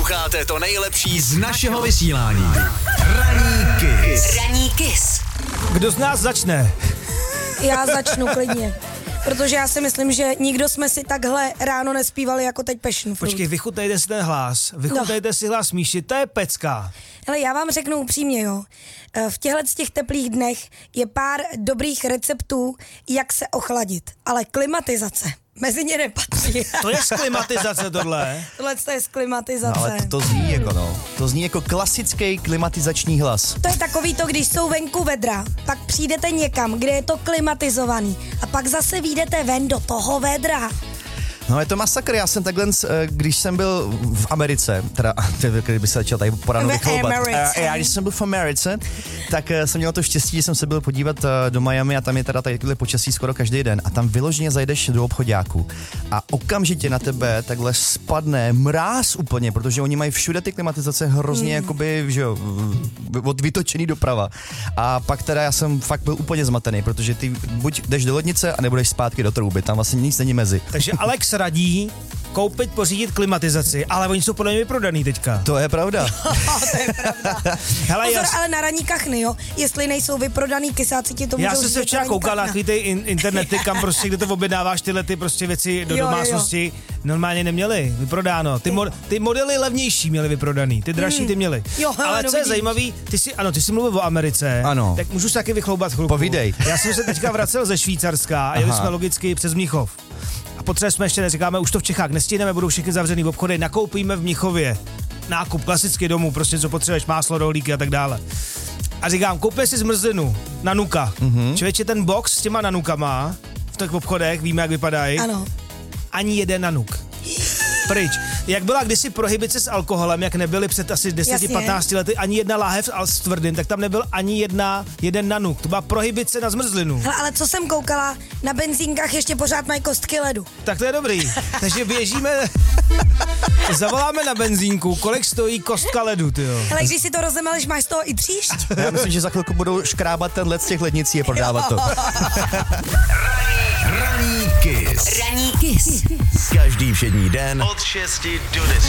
Posloucháte to nejlepší z našeho vysílání. Ranní Kiss. Ranní Kiss. Kdo z nás začne? Já začnu klidně. Protože já si myslím, že nikdo jsme si takhle ráno nespívali jako teď Passion Fruit. Počkej, vychutnejte si ten hlas. Vychutnejte si hlas Míši, to je pecka. Ale já vám řeknu upřímně, jo. V těch teplých dnech je pár dobrých receptů, jak se ochladit. Ale klimatizace mezi ně nepatří. To je z klimatizace tohle. Tohle je z klimatizace. No, ale to zní jako to zní jako klasický klimatizační hlas. To je takový to, když jsou venku vedra, pak přijdete někam, kde je to klimatizovaný a pak zase vyjdete ven do toho vedra. No je to masakr, já jsem takhle, když jsem byl v Americe, teda kdyby se začal tady po ránu vychloubat. Já když jsem byl v Americe, tak jsem měl to štěstí, že jsem se byl podívat do Miami a tam je teda takovýhle počasí skoro každý den a tam vyloženě zajdeš do obchoďáku a okamžitě na tebe takhle spadne mráz úplně, protože oni mají všude ty klimatizace hrozně jakoby, že jo, od vytočený doprava. A pak teda já jsem fakt byl úplně zmatený, protože ty buď jdeš do lednice a nebudeš zpátky do trouby, tam vlastně nic není mezi. Takže Alex radí koupit, pořídit klimatizaci, ale oni jsou podle mě vyprodaný teďka. To je pravda. To je pravda. Hele, Pozor, ale na ranní kachny, jo. Jestli nejsou vyprodaný kysáci, ti to můžou já jsem říct se včera ranní koukal na kachna. ty internety, kam prostě, kde to objednáváš tyhle ty prostě věci do Jo, domácnosti. Normálně neměli vyprodáno. Ty modely levnější měli vyprodaný, ty dražší ty měli. Jo, ale no co je vidíš. zajímavý, ty jsi mluvil o Americe. Ano. Tak můžu se taky vychloubat chvilku. Povídej. Já jsem se teďka vracel ze Švýcarska a jeli jsme logicky přes Mnichov. A potřebujeme jsme ještě neříkáme, už to v Čechách nestihneme, budou všechny zavřený obchody, nakoupíme v Mnichově. Nákup klasický domů, prostě co potřebuješ, máslo, rohlíky a tak dále. A říkám, koupě si zmrzlinu, nanuka. Člověče, ten box s těma nanukama v těch obchodech, víme, jak vypadají. Ano. Ani jeden nanuk. Pryč. Jak byla kdysi prohibice s alkoholem, jak nebyly před asi 10-15 lety ani jedna láhev s tvrdým, tak tam nebyl ani jeden nanuk. To byla prohibice na zmrzlinu. Hele, ale co jsem koukala, na benzínkách ještě pořád mají kostky ledu. Tak to je dobrý. Takže běžíme, zavoláme na benzínku, kolik stojí kostka ledu, tyjo. Hele, když si to rozemeleš, máš z toho i tříšť? Já myslím, že za chvilku budou škrábat ten led z těch lednicí a prodávat to. Ranní Kiss. Ranní Kiss. Každý všední den od 6 do 10.